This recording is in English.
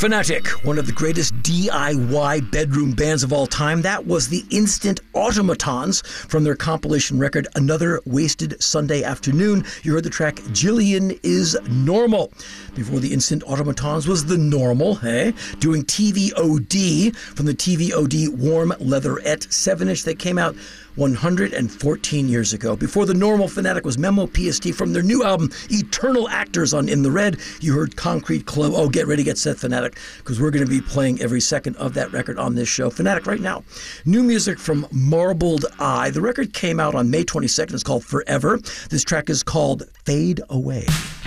Fanatic, one of the greatest DIY bedroom bands of all time. That was the Instant Automatons from their compilation record, Another Wasted Sunday Afternoon. You heard the track, Jillian is Normal. Before the Instant Automatons was The Normal, doing TVOD from the TVOD Warm Leatherette 7-inch that came out 114 years ago. Before The Normal, Fanatic was Memo PST from their new album, Eternal Actors on In the Red. You heard Concrete Club. Oh, get ready, get set, Fanatic, because we're going to be playing every second of that record on this show. Fanatic right now. New music from Marbled Eye. The record came out on May 22nd. It's called Forever. This track is called Fade Away.